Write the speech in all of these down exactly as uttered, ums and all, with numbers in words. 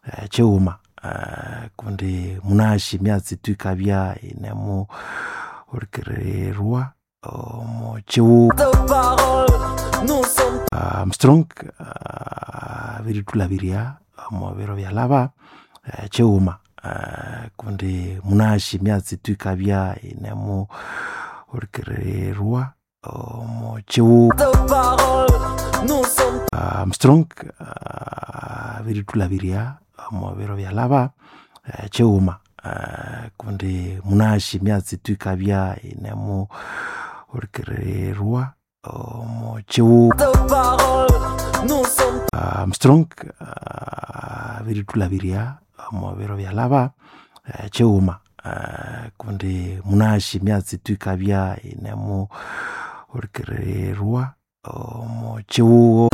uh, cheuma uh, kundi munashi miazi tuikabia inemu urikirerua omo cheu Armstrong uh, viri tulaviria omo vero vya lava uh, cheuma uh, kundi munashi miazi tuikabia inemu urikirerua omo cheu Armstrong uh, viri tulaviria omo vero vya lava uh, cheuma uh, kundi munashi miazi tuikabia inemu urikirerua omo cheu Armstrong uh, viri tulaviria omo vero vya lava uh, cheuma uh, kundi munashi miazi tuikabia inemu urikirerua omo cheu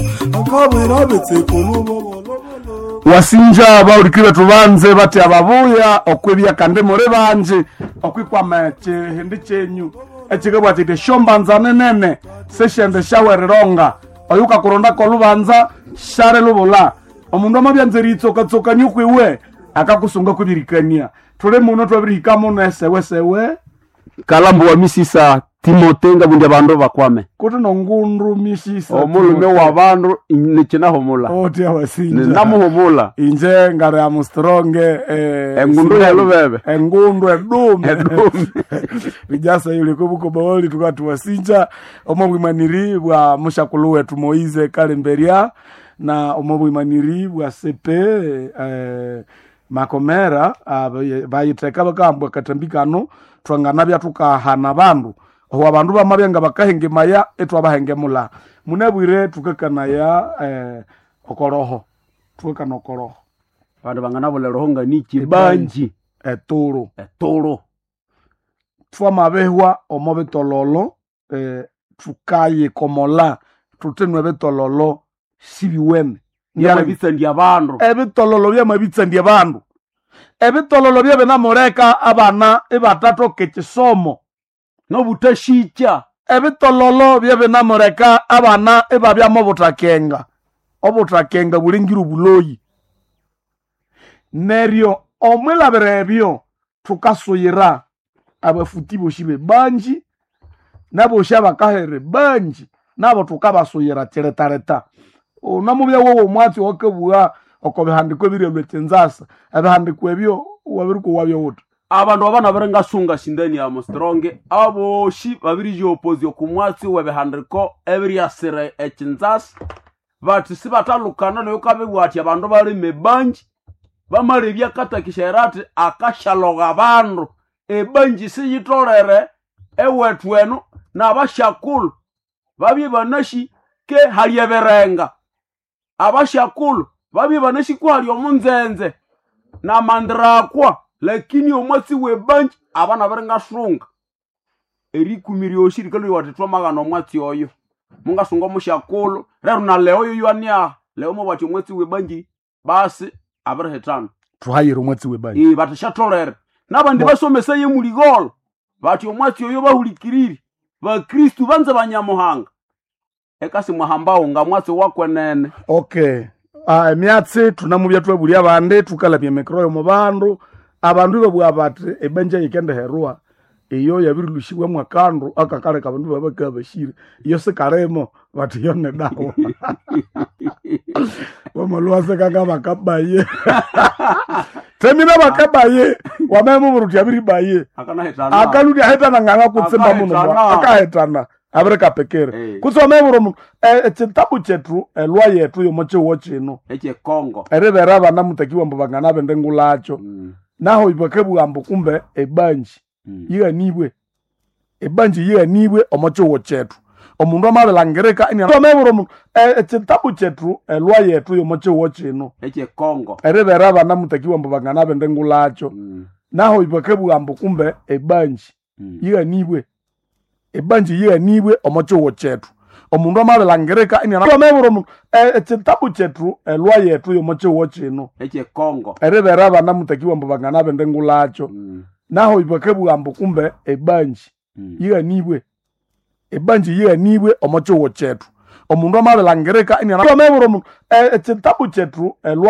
wasinja baurikire tubanze bati ababuya okwebya kande more banje okwikwama chihindi chenyu echikebwa tite shombanza nenene seshende shawereronga oyuka kuronda kolubanza share lubula omundu amabyanze ritsoka tsoka nyukwiwe akakusunga kubirikania tole muno twabirika muno esewe sewe kalambu wa misisa Timotenga bundi abandu bakwame kuti nongundu misisa omulume wa bandu nikina homula oti awasinja namu homula inje ngare amstronge eh engundu ya lubebe engundu edume edume bijasa yule kubuko bawoli tukati wasinja omobwimaniri bwa mushakulu wetu Moize Kalemberia na omobwimaniri bwa C P eh Makomera bayiteka bakambwa katambikano twangana bya tukahana bandu owa bandu bamabyenga bakahenge maya etu abahenge mula munabwire tukakana ya eh okoroho tukakana okoroho bandu bangana bolero nga niki banji eturu eturu twa mabehwa omobetololo eh tukaye komola tutenwe betololo sibiwene yala bitsendi abandu ebitololo bya mabitsendi abandu ebitololo bya benamoreka abana ebatatu kechisomo no butashicha ebitololo bya benamoreka abana ebabya mo butakenga obutakenga bulingiru buloyi neryo omwelaberebyo tukasuyira abafuti boshibe banji nabo shaba kahere banji nabo tukabasuyira teretareta onamubya wowo mwati okebua okobehandiko birelwe tenzasa abehandiko ebyo wabiriko wabyo wuta abandu abana barenga sunga shindani ya Armstrong abo shi babiri jopozio kumwatsi webehandiko every yasere echinzas bati sibatalukana no yokabebwati abandu bali mebanji bamare byakata kisherati akashaloga abandu ebanji siyitorere ewetwenu na bashakulu babi banashi ke haliyeberenga abashakulu babi banashi ko hali omunzenze na mandrakwa lakini omwatsi webanji abana barenga shunga erikumiriyo shirikalo watitwa magano omwatsi oyo munga sunga mushakulu rero na leo yo yania leo mo bati omwatsi webanji basi abarehetana tuhayira omwatsi webanji eh batashatolera nabandi basomesa ye muligolo bati omwatsi oyo bahulikiriri ba Kristu banza banyamuhanga ekasi mwahambao nga mwatsi wakwenene okay ah emyatsi tunamubya twebuli abande tukalabye mekroyo mu bandu abandu babwa bati ebenja yikende herwa iyo yabirulushiwe mwakandu akakale kabandu babaka bashire iyo sekaremo bati yone dawo wamolwase kanga bakabaye temina bakabaye wamemu muruti yabiri baye akana hetana akaludi hetana nganga kutsimba muno akahetana abreka pekere hey. Kusomeburo mu etitabu chetu elwa yetu yo moche wochino eche Kongo erebera bana mutakiwa mbangana bendengulacho mm. naho ibakebu ambo kumbe ebanji mm. yiga nibwe ebanji yiga nibwe omoche wochetu omundu amabelangereka ina someburo mu etitabu chetu elwa yetu yo moche wochino eche Kongo erebera bana mutakiwa mbangana bendengulacho mm. naho ibakebu ambo kumbe ebanji mm. yiga nibwe ebanji yiga nibwe omoche wochetu omundu amabelangereka ina someburo mu etitabu chetu elwa yetu yo moche wochino eche Kongo erebera bana mutakiwa mbangana bendengulacho mm. naho ibakebu ambo kumbe ebanji mm. yiga nibwe ebanji yiga nibwe omoche wochetu omundu amabelangereka ina someburo mu etitabu chetu elwa